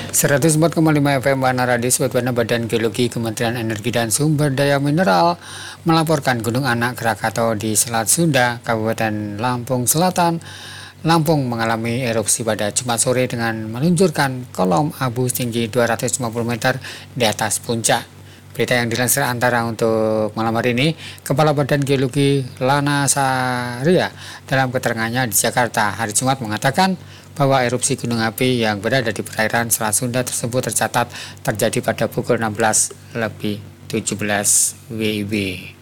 104,5 FM Wanara Disebut Badan Geologi Kementerian Energi dan Sumber Daya Mineral melaporkan Gunung Anak Krakatau di Selat Sunda, Kabupaten Lampung Selatan, Lampung mengalami erupsi pada Jumat sore dengan meluncurkan kolom abu setinggi 250 meter di atas puncak. Berita yang dilansir Antara untuk malam hari ini, Kepala Badan Geologi Lana Saria dalam keterangannya di Jakarta hari Jumat mengatakan bahwa erupsi gunung api yang berada di perairan Selat Sunda tersebut tercatat terjadi pada pukul 16:17 WIB.